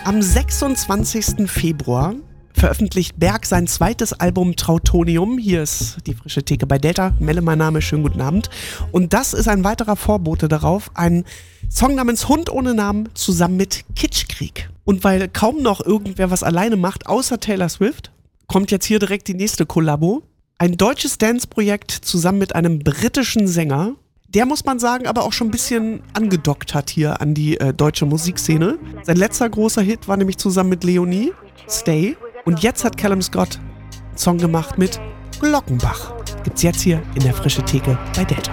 Am 26. Februar veröffentlicht Berg sein zweites Album Trautonium. Hier ist die frische Theke bei Delta. Melle, mein Name, schönen guten Abend. Und das ist ein weiterer Vorbote darauf. Ein Song namens Hund ohne Namen zusammen mit Kitschkrieg. Und weil kaum noch irgendwer was alleine macht, außer Taylor Swift, kommt jetzt hier direkt die nächste Kollabo. Ein deutsches Dance-Projekt zusammen mit einem britischen Sänger. Der, muss man sagen, aber auch schon ein bisschen angedockt hat hier an die deutsche Musikszene. Sein letzter großer Hit war nämlich zusammen mit Leonie, Stay. Und jetzt hat Callum Scott einen Song gemacht mit Glockenbach. Gibt's jetzt hier in der frische Theke bei Delta.